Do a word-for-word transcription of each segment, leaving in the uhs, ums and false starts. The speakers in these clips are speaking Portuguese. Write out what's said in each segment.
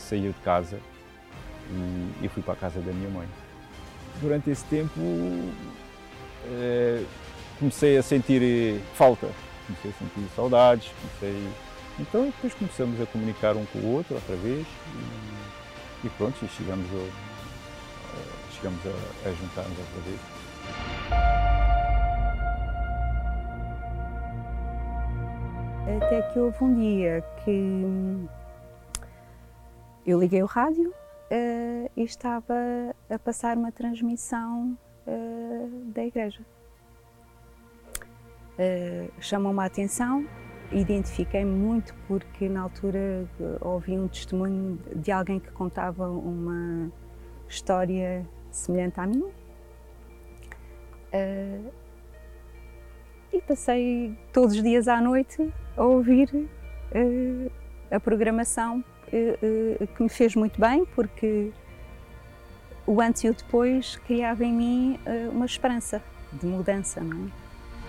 sair de casa e, e fui para a casa da minha mãe. Durante esse tempo eh, comecei a sentir falta, comecei a sentir saudades, comecei... Então depois começamos a comunicar um com o outro outra vez e, e pronto, e chegamos, a, chegamos a, a juntar-nos outra vez. Até que houve um dia que eu liguei o rádio uh, e estava a passar uma transmissão uh, da igreja. Uh, chamou-me a atenção, identifiquei-me muito porque na altura uh, ouvi um testemunho de alguém que contava uma história semelhante à minha. Uh, e passei todos os dias à noite a ouvir uh, a programação uh, uh, que me fez muito bem, porque o antes e o depois criava em mim uh, uma esperança de mudança, não é?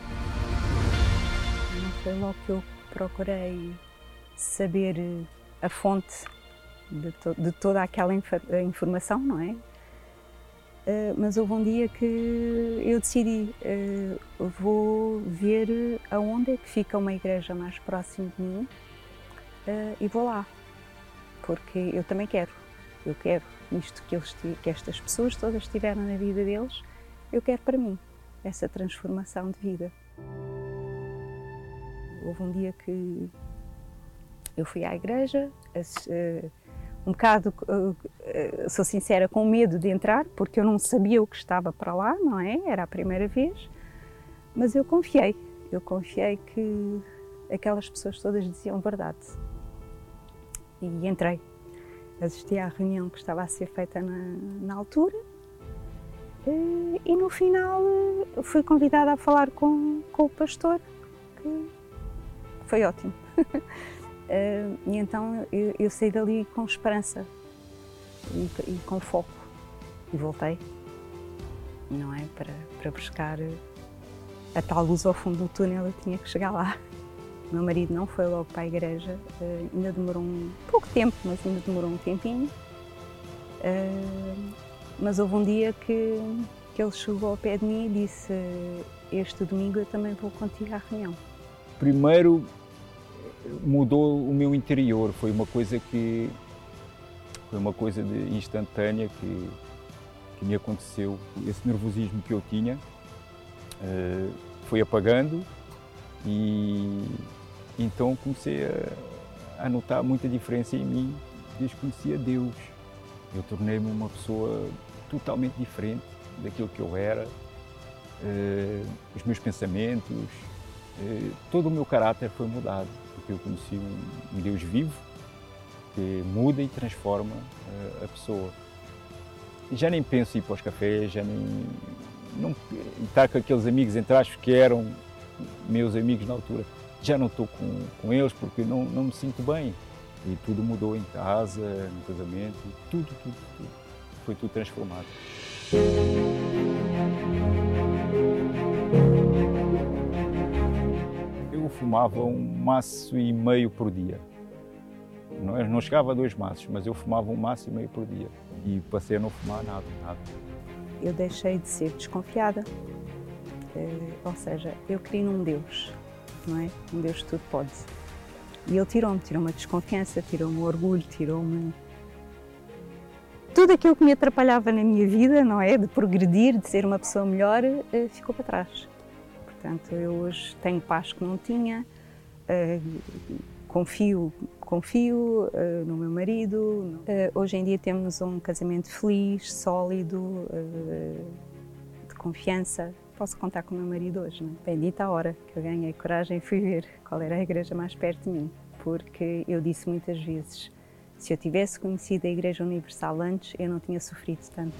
Não foi logo que eu procurei saber a fonte de, to de toda aquela inf informação, não é? Uh, mas houve um dia que eu decidi, uh, vou ver aonde é que fica uma igreja mais próxima de mim uh, e vou lá, porque eu também quero, eu quero isto que, eles, que estas pessoas todas tiveram na vida deles, eu quero para mim, essa transformação de vida. Houve um dia que eu fui à igreja, uh, um bocado, sou sincera, com medo de entrar, porque eu não sabia o que estava para lá, não é? Era a primeira vez, mas eu confiei, eu confiei que aquelas pessoas todas diziam verdade. E entrei, assisti à reunião que estava a ser feita na, na altura e, e no final fui convidada a falar com, com o pastor, que foi ótimo. Uh, e então eu, eu saí dali com esperança e, e com foco e voltei, não é? Para, para buscar a tal luz ao fundo do túnel, eu tinha que chegar lá. O meu marido não foi logo para a igreja, uh, ainda demorou um pouco tempo, mas ainda demorou um tempinho. Uh, mas houve um dia que, que ele chegou ao pé de mim e disse: este domingo eu também vou contigo à reunião. Primeiro, mudou o meu interior, foi uma coisa que foi uma coisa de instantânea que, que me aconteceu. Esse nervosismo que eu tinha uh, foi apagando e então comecei a, a notar muita diferença em mim desde que conheci a Deus. Eu tornei-me uma pessoa totalmente diferente daquilo que eu era, uh, os meus pensamentos, uh, todo o meu caráter foi mudado. Eu conheci um, um Deus vivo que muda e transforma uh, a pessoa. E já nem penso em ir para os cafés, já nem não, estar com aqueles amigos entre aspas que eram meus amigos na altura. Já não estou com, com eles porque não, não me sinto bem. E tudo mudou em casa, no casamento, tudo, tudo, tudo. Foi tudo transformado. Eu fumava um maço e meio por dia. Não, não chegava a dois maços, mas eu fumava um maço e meio por dia. E passei a não fumar nada, nada. Eu deixei de ser desconfiada. É, ou seja, eu criei num Deus, não é? Um Deus que tudo pode. E Ele tirou-me, tirou-me a desconfiança, tirou-me o orgulho, tirou-me tudo aquilo que me atrapalhava na minha vida, não é? De progredir, de ser uma pessoa melhor, ficou para trás. Portanto, eu hoje tenho paz que não tinha, uh, confio, confio uh, no meu marido. Uh, hoje em dia temos um casamento feliz, sólido, uh, de confiança. Posso contar com o meu marido hoje, não é? Bendita a hora que eu ganhei coragem e fui ver qual era a igreja mais perto de mim. Porque eu disse muitas vezes, se eu tivesse conhecido a Igreja Universal antes, eu não tinha sofrido tanto.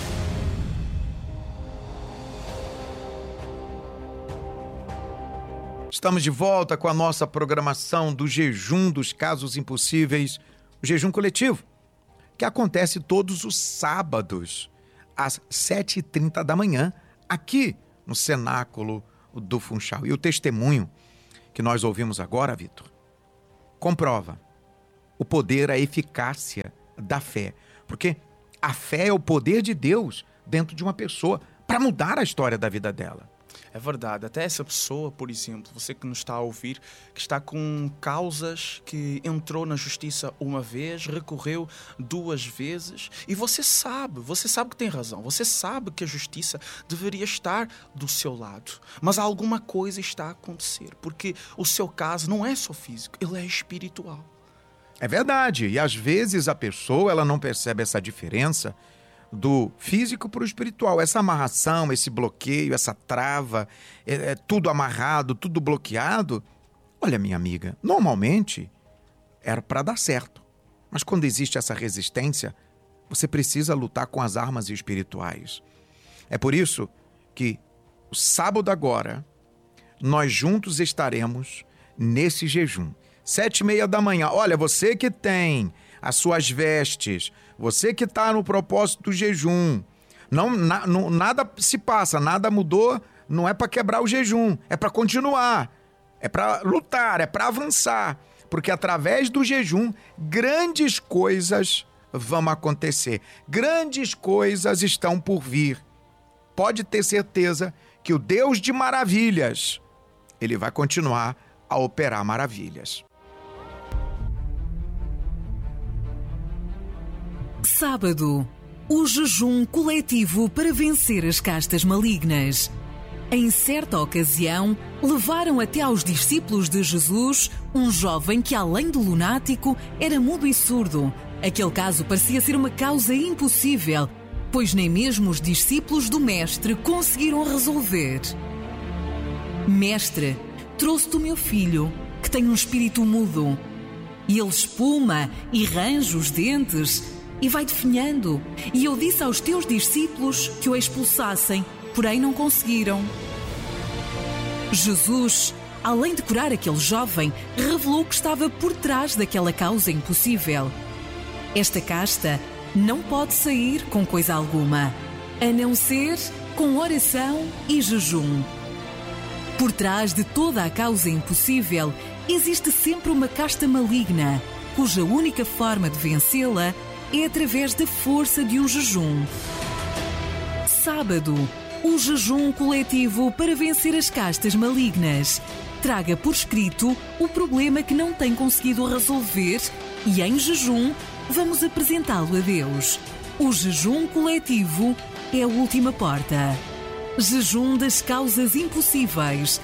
Estamos de volta com a nossa programação do Jejum dos Casos Impossíveis, o Jejum Coletivo, que acontece todos os sábados, às sete e trinta da manhã, aqui no Cenáculo do Funchal. E o testemunho que nós ouvimos agora, Vitor, comprova o poder, a eficácia da fé. Porque a fé é o poder de Deus dentro de uma pessoa para mudar a história da vida dela. É verdade. Até essa pessoa, por exemplo, você que nos está a ouvir, que está com causas, que entrou na justiça uma vez, recorreu duas vezes, e você sabe, você sabe que tem razão, você sabe que a justiça deveria estar do seu lado, mas alguma coisa está a acontecer, porque o seu caso não é só físico, ele é espiritual. É verdade. E às vezes a pessoa ela não percebe essa diferença do físico para o espiritual. Essa amarração, esse bloqueio, essa trava, é, é tudo amarrado, tudo bloqueado. Olha, minha amiga, normalmente era para dar certo. Mas quando existe essa resistência, você precisa lutar com as armas espirituais. É por isso que o sábado agora, nós juntos estaremos nesse jejum. Sete e meia da manhã. Olha, você que tem as suas vestes, você que está no propósito do jejum, não, na, não, nada se passa, nada mudou, não é para quebrar o jejum, é para continuar, é para lutar, é para avançar, porque através do jejum, grandes coisas vão acontecer, grandes coisas estão por vir. Pode ter certeza que o Deus de maravilhas, ele vai continuar a operar maravilhas. Sábado, o jejum coletivo para vencer as castas malignas. Em certa ocasião, levaram até aos discípulos de Jesus um jovem que, além de lunático, era mudo e surdo. Aquele caso parecia ser uma causa impossível, pois nem mesmo os discípulos do Mestre conseguiram resolver. Mestre, trouxe-te o meu filho, que tem um espírito mudo. E ele espuma e range os dentes e vai definhando. E eu disse aos teus discípulos que o expulsassem, porém não conseguiram. Jesus, além de curar aquele jovem, revelou o que estava por trás daquela causa impossível. Esta casta não pode sair com coisa alguma, a não ser com oração e jejum. Por trás de toda a causa impossível, existe sempre uma casta maligna, cuja única forma de vencê-la é através da força de um jejum. Sábado, o jejum coletivo para vencer as castas malignas. Traga por escrito o problema que não tem conseguido resolver e, em jejum, vamos apresentá-lo a Deus. O jejum coletivo é a última porta. Jejum das causas impossíveis.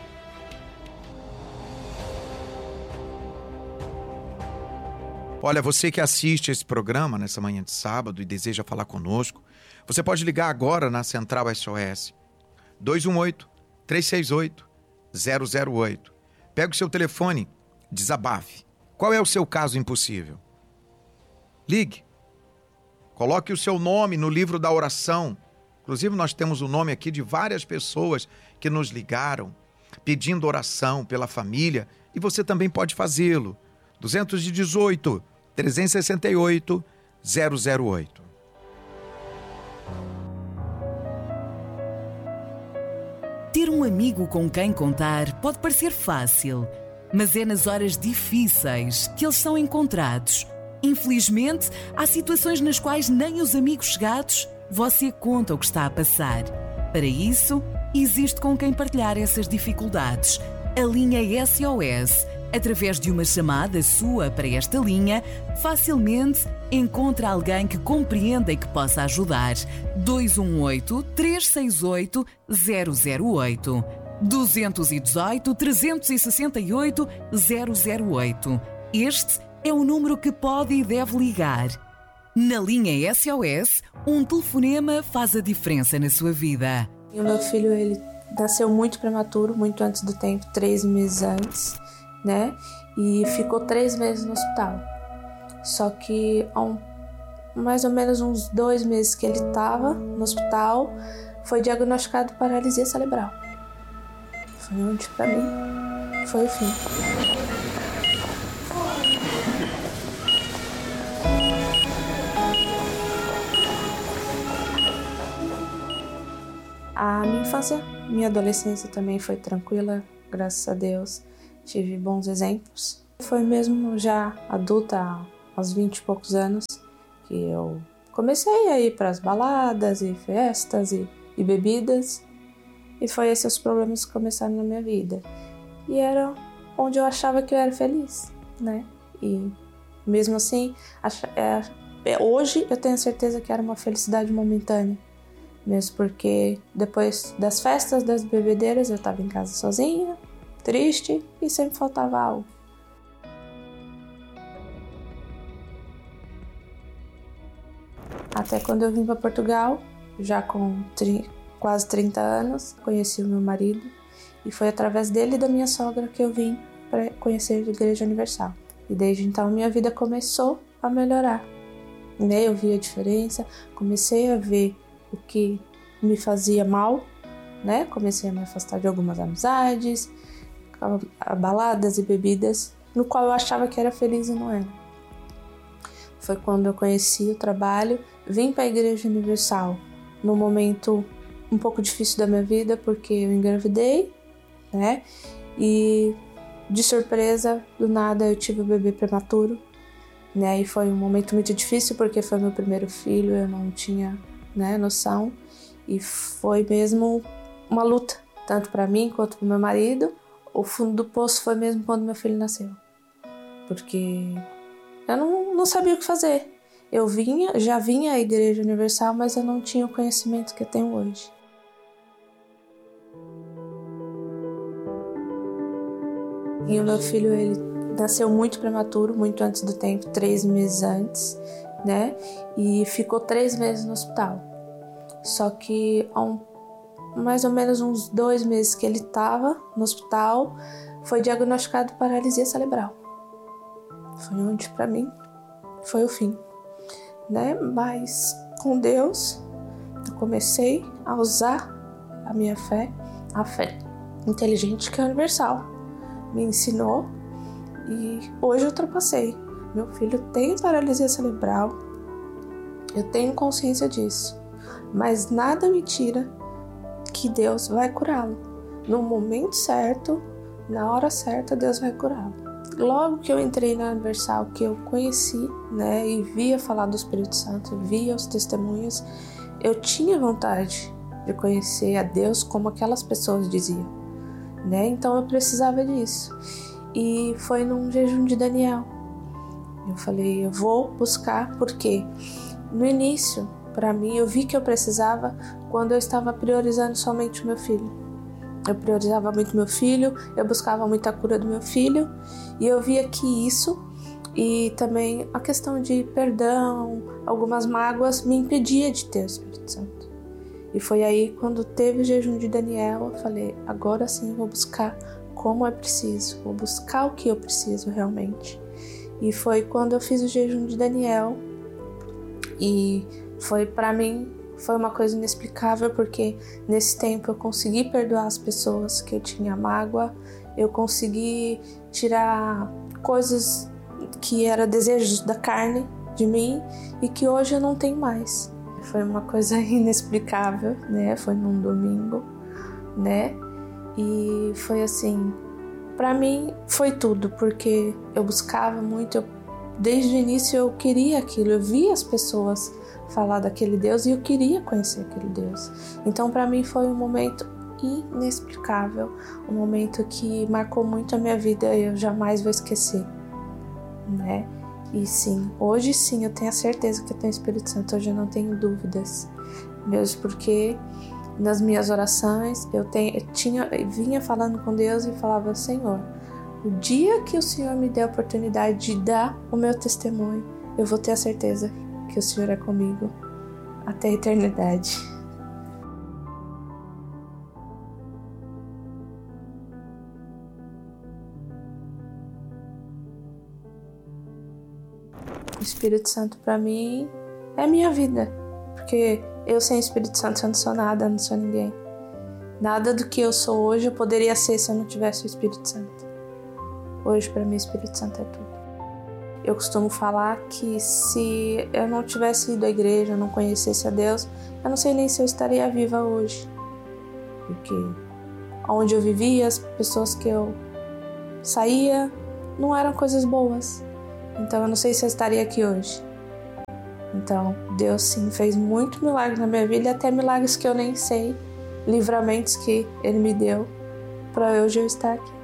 Olha, você que assiste esse programa nessa manhã de sábado e deseja falar conosco, você pode ligar agora na Central S O S, dois um oito, três seis oito, zero zero oito. Pega o seu telefone, desabafe. Qual é o seu caso impossível? Ligue. Coloque o seu nome no livro da oração. Inclusive, nós temos o nome aqui de várias pessoas que nos ligaram, pedindo oração pela família, e você também pode fazê-lo. dois um oito, três seis oito, zero zero oito. Ter um amigo com quem contar pode parecer fácil, mas é nas horas difíceis que eles são encontrados. Infelizmente, há situações nas quais nem os amigos chegados você conta o que está a passar. Para isso, existe com quem partilhar essas dificuldades. A linha S O S, através de uma chamada sua para esta linha, facilmente encontra alguém que compreenda e que possa ajudar. dois um oito, três seis oito, zero zero oito. dois um oito, três seis oito, zero zero oito. Este é o número que pode e deve ligar. Na linha S O S, um telefonema faz a diferença na sua vida. E o meu filho, ele nasceu muito prematuro, muito antes do tempo, três meses antes, né? E ficou três meses no hospital. Só que há um, mais ou menos uns dois meses que ele estava no hospital, foi diagnosticado paralisia cerebral. Foi onde, pra mim, foi o fim. A minha infância, minha adolescência também foi tranquila, graças a Deus. Tive bons exemplos. Foi mesmo já adulta, aos vinte e poucos anos, que eu comecei a ir para as baladas e festas e, e bebidas, e foi esses os problemas que começaram na minha vida. E era onde eu achava que eu era feliz, né? E mesmo assim, é, hoje eu tenho certeza que era uma felicidade momentânea, mesmo porque depois das festas, das bebedeiras, eu estava em casa sozinha, triste, e sempre faltava algo. Até quando eu vim para Portugal, já com tri, quase trinta anos, conheci o meu marido, e foi através dele e da minha sogra que eu vim para conhecer a Igreja Universal. E desde então minha vida começou a melhorar. Né? Eu vi a diferença, comecei a ver o que me fazia mal, né? Comecei a me afastar de algumas amizades, baladas e bebidas, no qual eu achava que era feliz e não era. Foi quando eu conheci o trabalho, vim para a Igreja Universal num momento um pouco difícil da minha vida, porque eu engravidei, né? E de surpresa, do nada, eu tive um bebê prematuro, né? E foi um momento muito difícil, porque foi meu primeiro filho, eu não tinha, né, noção. E foi mesmo uma luta, tanto para mim quanto para meu marido. O fundo do poço foi mesmo quando meu filho nasceu, porque eu não, não sabia o que fazer. Eu vinha, já vinha à Igreja Universal, mas eu não tinha o conhecimento que eu tenho hoje. E o meu filho, ele nasceu muito prematuro, muito antes do tempo, três meses antes, né? E ficou três meses no hospital. Só que há um, mais ou menos uns dois meses que ele estava no hospital, foi diagnosticado paralisia cerebral. Foi onde, para mim, foi o fim, né? Mas com Deus, eu comecei a usar a minha fé, a fé inteligente que é universal. Me ensinou e hoje eu ultrapassei. Meu filho tem paralisia cerebral, eu tenho consciência disso, mas nada me tira que Deus vai curá-lo. No momento certo, na hora certa, Deus vai curá-lo. Logo que eu entrei na Universal, que eu conheci, né, e via falar do Espírito Santo, via os testemunhos, eu tinha vontade de conhecer a Deus como aquelas pessoas diziam, né? Então eu precisava disso. E foi num jejum de Daniel. Eu falei, eu vou buscar, porque no início, para mim, eu vi que eu precisava quando eu estava priorizando somente o meu filho. Eu priorizava muito meu filho, eu buscava muito a cura do meu filho, e eu via que isso, e também a questão de perdão, algumas mágoas, me impedia de ter o Espírito Santo. E foi aí, quando teve o jejum de Daniel, eu falei, agora sim eu vou buscar como é preciso, vou buscar o que eu preciso realmente. E foi quando eu fiz o jejum de Daniel, e foi para mim, foi uma coisa inexplicável, porque nesse tempo eu consegui perdoar as pessoas que eu tinha mágoa, eu consegui tirar coisas que eram desejos da carne de mim e que hoje eu não tenho mais. Foi uma coisa inexplicável, né? Foi num domingo, né? E foi assim, para mim foi tudo, porque eu buscava muito, eu, desde o início eu queria aquilo, eu via as pessoas falar daquele Deus e eu queria conhecer aquele Deus. Então para mim foi um momento inexplicável, um momento que marcou muito a minha vida e eu jamais vou esquecer, né? E sim, hoje sim eu tenho a certeza que eu tenho o Espírito Santo, hoje eu não tenho dúvidas, mesmo porque nas minhas orações eu, tenho, eu, tinha, eu vinha falando com Deus e falava, Senhor, o dia que o Senhor me der a oportunidade de dar o meu testemunho, eu vou ter a certeza que o Senhor é comigo até a eternidade. O Espírito Santo para mim é minha vida, porque eu sem Espírito Santo eu não sou nada, não sou ninguém. Nada do que eu sou hoje eu poderia ser se eu não tivesse o Espírito Santo. Hoje para mim o Espírito Santo é tudo. Eu costumo falar que se eu não tivesse ido à igreja, eu não conhecesse a Deus, eu não sei nem se eu estaria viva hoje. Porque onde eu vivia, as pessoas que eu saía, não eram coisas boas. Então eu não sei se eu estaria aqui hoje. Então, Deus sim fez muito milagre na minha vida, e até milagres que eu nem sei, livramentos que Ele me deu para hoje eu estar aqui.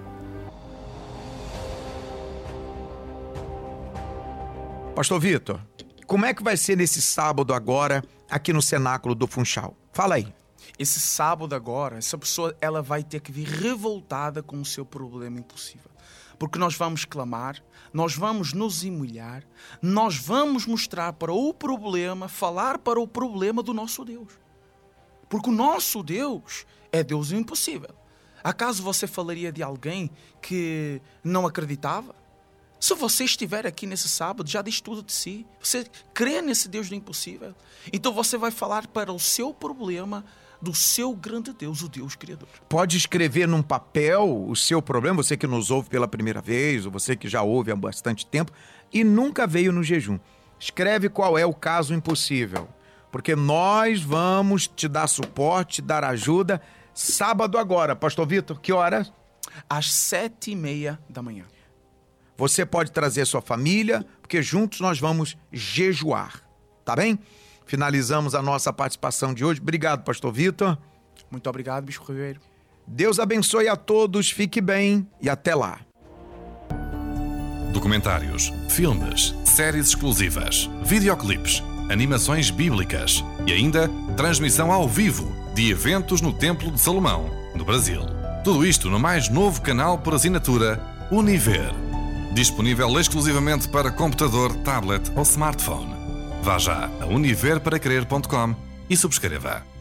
Pastor Vitor, como é que vai ser nesse sábado agora aqui no Cenáculo do Funchal? Fala aí. Esse sábado agora, essa pessoa ela vai ter que vir revoltada com o seu problema impossível. Porque nós vamos clamar, nós vamos nos humilhar, nós vamos mostrar para o problema, falar para o problema do nosso Deus. Porque o nosso Deus é Deus impossível. Acaso você falaria de alguém que não acreditava? Se você estiver aqui nesse sábado, já diz tudo de si. Você crê nesse Deus do impossível. Então você vai falar para o seu problema do seu grande Deus, o Deus Criador. Pode escrever num papel o seu problema, você que nos ouve pela primeira vez, ou você que já ouve há bastante tempo e nunca veio no jejum. Escreve qual é o caso impossível, porque nós vamos te dar suporte, te dar ajuda. Sábado agora, Pastor Vitor, que horas? Às sete e meia da manhã. Você pode trazer sua família, porque juntos nós vamos jejuar, tá bem? Finalizamos a nossa participação de hoje. Obrigado, Pastor Vitor. Muito obrigado, Bispo Ribeiro. Deus abençoe a todos, fique bem e até lá. Documentários, filmes, séries exclusivas, videoclipes, animações bíblicas e ainda transmissão ao vivo de eventos no Templo de Salomão, no Brasil. Tudo isto no mais novo canal por assinatura Univer. Disponível exclusivamente para computador, tablet ou smartphone. Vá já a univer para crer ponto com e subscreva.